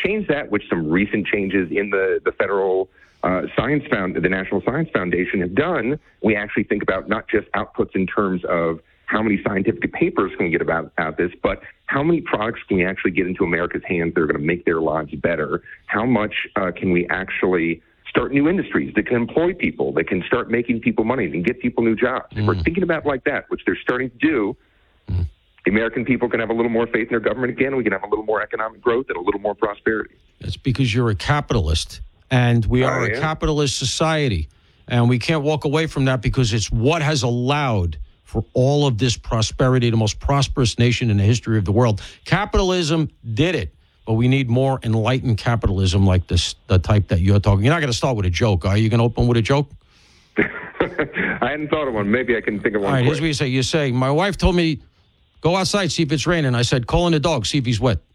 change that, which some recent changes in the federal the National Science Foundation have done, we actually think about not just outputs in terms of how many scientific papers can we get about this, but how many products can we actually get into America's hands that are going to make their lives better? How much can we actually start new industries that can employ people, that can start making people money, and get people new jobs? If we're thinking about like that, which they're starting to do, the American people can have a little more faith in their government again. We can have a little more economic growth and a little more prosperity. It's because you're a capitalist, and we are a capitalist society, and we can't walk away from that because it's what has allowed for all of this prosperity, the most prosperous nation in the history of the world. Capitalism did it, but we need more enlightened capitalism like this, the type that you're talking. You're not going to start with a joke, are you? Going to open with a joke? I hadn't thought of one. Maybe I can think of one. All right, here's what you say. You say, my wife told me, go outside, see if it's raining. I said, call in the dog, see if he's wet.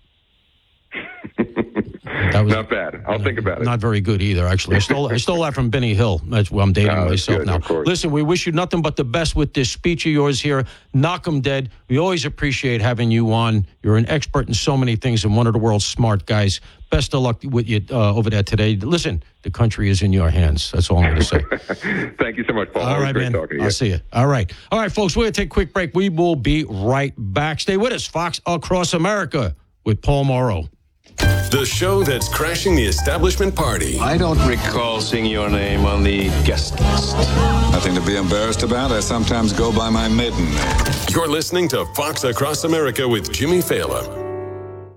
That was not bad. I'll think about it. Not very good either, actually. I stole that from Benny Hill. That's why I'm dating myself good, now. Of course. Listen, we wish you nothing but the best with this speech of yours here. Knock 'em dead. We always appreciate having you on. You're an expert in so many things and one of the world's smart guys. Best of luck with you over there today. Listen, the country is in your hands. That's all I'm going to say. Thank you so much, Paul. All right, man. I'll see you. All right, folks, we're going to take a quick break. We will be right back. Stay with us. Fox Across America with Paul Morrow. The show that's crashing the establishment party. I don't recall seeing your name on the guest list. Nothing to be embarrassed about. I sometimes go by my maiden name. You're listening to Fox Across America with Jimmy Fallon.